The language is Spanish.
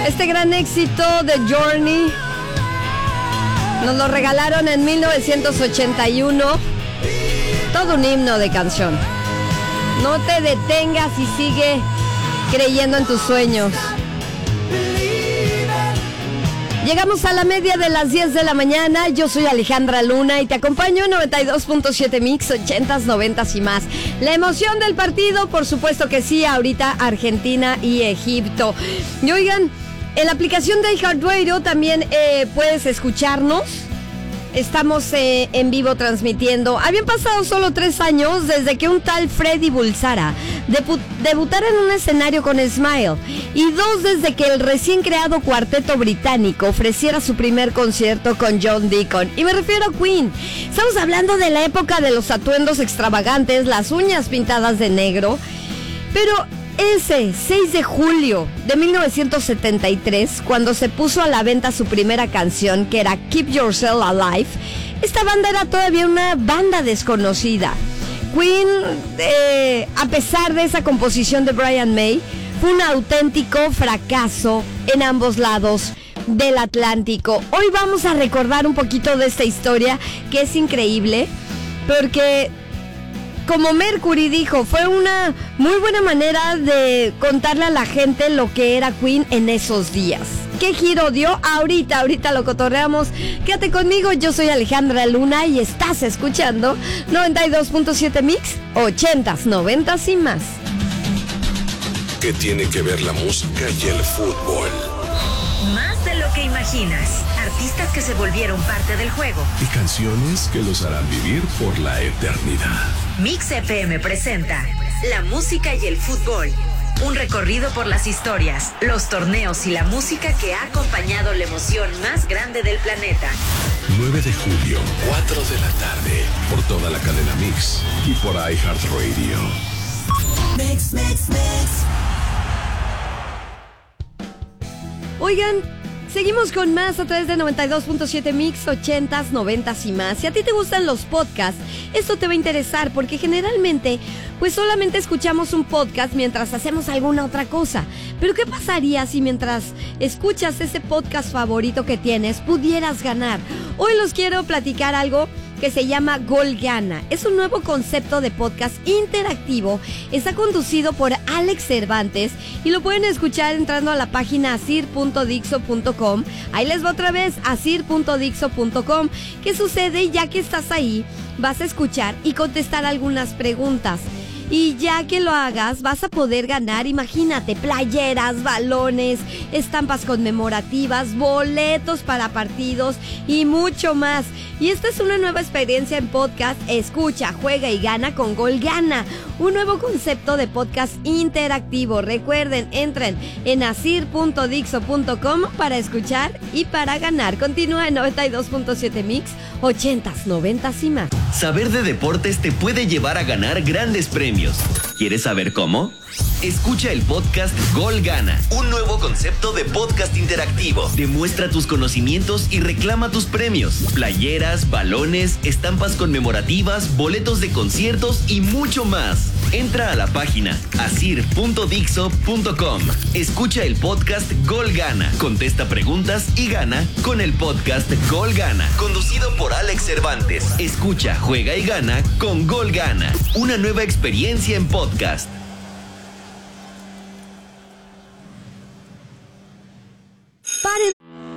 Este gran éxito de Journey nos lo regalaron en 1981. Todo un himno de canción. No te detengas y sigue creyendo en tus sueños. Llegamos a la media de las 10 de la mañana. Yo soy Alejandra Luna y te acompaño en 92.7 Mix, 80s, 90s y más. La emoción del partido, por supuesto que sí, ahorita Argentina y Egipto. Y oigan, en la aplicación de iHeartRadio también puedes escucharnos. Estamos en vivo transmitiendo. Habían pasado solo 3 años desde que un tal Freddy Bulsara debutara en un escenario con Smile, y 2 desde que el recién creado cuarteto británico ofreciera su primer concierto con John Deacon. Y me refiero a Queen. Estamos hablando de la época de los atuendos extravagantes, las uñas pintadas de negro. Pero ese 6 de julio de 1973, cuando se puso a la venta su primera canción, que era Keep Yourself Alive, esta banda era todavía una banda desconocida. Queen, a pesar de esa composición de Brian May, fue un auténtico fracaso en ambos lados del Atlántico. Hoy vamos a recordar un poquito de esta historia, que es increíble, porque como Mercury dijo, fue una muy buena manera de contarle a la gente lo que era Queen en esos días. ¿Qué giro dio? Ahorita lo cotorreamos. Quédate conmigo, yo soy Alejandra Luna y estás escuchando 92.7 Mix, 80s, 90s y más. ¿Qué tiene que ver la música y el fútbol? Más de lo que imaginas. Artistas que se volvieron parte del juego. Y canciones que los harán vivir por la eternidad. Mix FM presenta la música y el fútbol. Un recorrido por las historias, los torneos y la música que ha acompañado la emoción más grande del planeta. 9 de julio, 4 de la tarde, por toda la cadena Mix y por iHeartRadio. Mix. Oigan, seguimos con más a través de 92.7 Mix, 80s, 90s y más. Si a ti te gustan los podcasts, esto te va a interesar porque generalmente pues solamente escuchamos un podcast mientras hacemos alguna otra cosa. Pero ¿qué pasaría si mientras escuchas ese podcast favorito que tienes pudieras ganar? Hoy los quiero platicar algo que se llama Gol Gana. Es un nuevo concepto de podcast interactivo. Está conducido por Alex Cervantes y lo pueden escuchar entrando a la página asir.dixo.com. Ahí les va otra vez, asir.dixo.com. ¿Qué sucede? Ya que estás ahí, vas a escuchar y contestar algunas preguntas. Y ya que lo hagas, vas a poder ganar, imagínate, playeras, balones, estampas conmemorativas, boletos para partidos y mucho más. Y esta es una nueva experiencia en podcast. Escucha, juega y gana con Gol Gana, un nuevo concepto de podcast interactivo. Recuerden, entren en asir.dixo.com para escuchar y para ganar. Continúa en 92.7 Mix, 80s, 90s y más. Saber de deportes te puede llevar a ganar grandes premios. ¿Quieres saber cómo? Escucha el podcast Gol Gana, un nuevo concepto de podcast interactivo. Demuestra tus conocimientos y reclama tus premios. Playeras, balones, estampas conmemorativas, boletos de conciertos y mucho más. Entra a la página asir.dixo.com. Escucha el podcast Gol Gana. Contesta preguntas y gana con el podcast Gol Gana, conducido por Alex Cervantes. Escucha, juega y gana con Gol Gana. Una nueva experiencia en podcast.